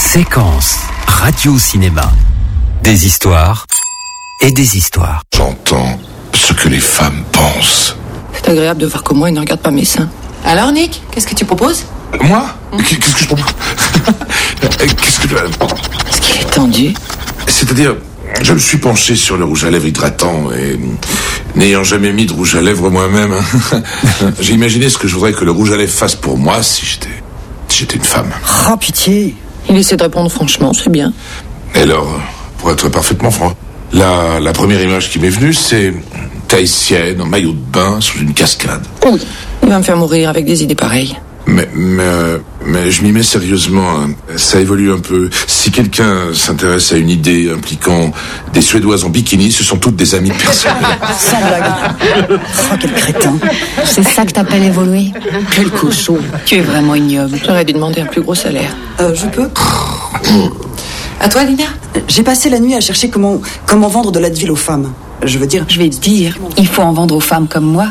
Séquence radio-cinéma. Des histoires et des histoires. J'entends ce que les femmes pensent. C'est agréable de voir comment ils ne regardent pas mes seins. Alors Nick, qu'est-ce que tu proposes? Moi? Qu'est-ce que je propose? Qu'est-ce que... Est-ce qu'il est tendu? C'est-à-dire, je me suis penché sur le rouge à lèvres hydratant et n'ayant jamais mis de rouge à lèvres moi-même, j'ai imaginé ce que je voudrais que le rouge à lèvres fasse pour moi si j'étais une femme. Oh, pitié. Il essaie de répondre franchement, c'est bien. Et alors, pour être parfaitement franc, la première image qui m'est venue, c'est tahitienne, en maillot de bain, sous une cascade. Oui, il va me faire mourir avec des idées pareilles. Mais je m'y mets sérieusement, hein. Ça évolue un peu. Si quelqu'un s'intéresse à une idée impliquant des Suédoises en bikini, ce sont toutes des amies personnelles. Sans blague. Oh, quel crétin. C'est ça que t'appelles évoluer? Quel cochon. Tu es vraiment ignoble. J'aurais dû demander un plus gros salaire. Je peux? À toi, Lina? J'ai passé la nuit à chercher comment vendre de l'Advil aux femmes. Je veux dire... Je vais te dire, il faut en vendre aux femmes comme moi.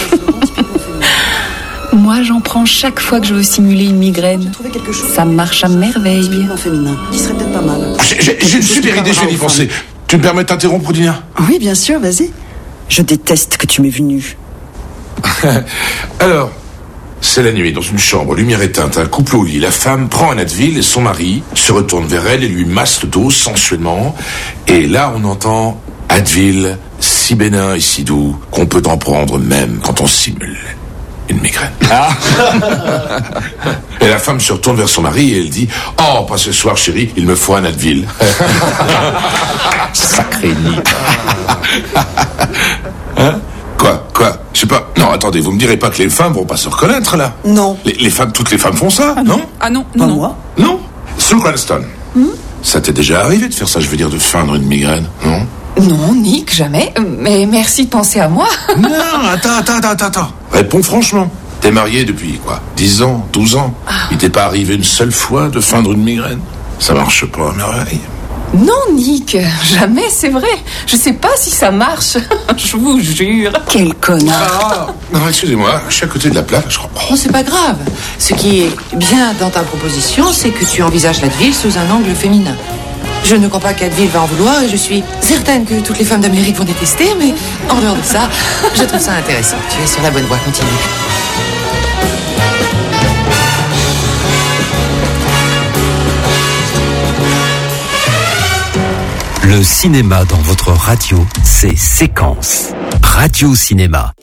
Moi, j'en prends chaque fois que je veux simuler une migraine. Ça marche à merveille. Féminin, qui serait peut-être pas mal. J'ai une super idée, je vais y penser. Tu me permets de t'interrompre, Dina? Oui, bien sûr, vas-y. Je déteste que tu m'aies vu nu. Alors, c'est la nuit, dans une chambre, lumière éteinte, un couple au lit. La femme prend un Advil et son mari se retourne vers elle et lui masse le dos sensuellement. Et là, on entend Advil, si bénin et si doux qu'on peut en prendre même quand on simule une migraine. Et la femme se retourne vers son mari et elle dit: oh, pas ce soir, chérie, il me faut un Advil. Sacré nid. Hein? Quoi? Je sais pas. Non, attendez, vous me direz pas que les femmes vont pas se reconnaître, là? Non. Les femmes, toutes les femmes font ça, non? Ah non, Pas moi. Non? Sue Cranston. Ça t'est déjà arrivé de faire ça, je veux dire, de feindre une migraine, non? Non, Nick, jamais. Mais merci de penser à moi. Non, attends. Réponds franchement. T'es marié depuis, 10 ans, 12 ans? Il t'est pas arrivé une seule fois de feindre une migraine? Ça marche pas à merveille. Non, Nick, jamais, c'est vrai. Je sais pas si ça marche. Je vous jure. Quel connard. Non, excusez-moi, je suis à côté de la plaque, je crois. Non, c'est pas grave. Ce qui est bien dans ta proposition, c'est que tu envisages l'Advil sous un angle féminin. Je ne crois pas qu'Advil va en vouloir et je suis certaine que toutes les femmes d'Amérique vont détester, mais en dehors de ça, je trouve ça intéressant. Tu es sur la bonne voie, continue. Le cinéma dans votre radio, c'est Séquence. Radio-cinéma.